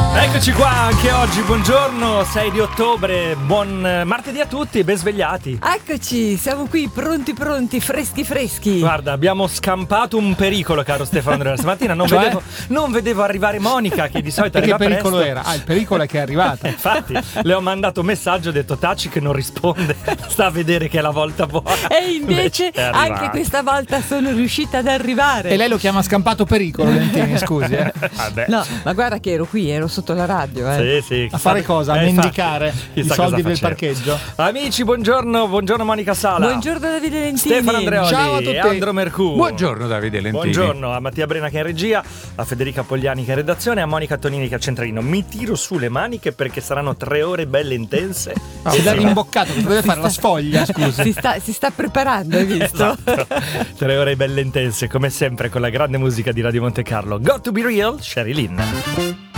Eccoci qua anche oggi, buongiorno, 6 di ottobre, buon martedì a tutti, ben svegliati. Eccoci, siamo qui pronti, freschi. Guarda, abbiamo scampato un pericolo, caro Stefano Andrea. Stamattina non vedevo arrivare Monica, che di solito arriva presto. Che pericolo era? Il pericolo è che è arrivata. Infatti, le ho mandato un messaggio, ho detto taci che non risponde, sta a vedere che è la volta buona. E invece anche questa volta sono riuscita ad arrivare. E lei lo chiama scampato pericolo, Lentini, scusi. Vabbè. No, ma guarda che ero sotto la radio. Sì. A fare cosa? A mendicare i soldi del parcheggio? Amici, buongiorno Monica Sala. Buongiorno Davide Lentini. Stefano Andreoli. Ciao a tutti. E Andro Mercù. Buongiorno Davide Lentini. Buongiorno a Mattia Brena che è in regia, a Federica Pogliani che è in redazione, a Monica Tonini che è a centralino. Mi tiro su le maniche perché saranno 3 ore belle intense. Si dà rimboccato, che deve fare la sfoglia, scusi. Si sta preparando, hai visto? Esatto. 3 ore belle intense, come sempre con la grande musica di Radio Monte Carlo. Got to be real, Sherry Lynn.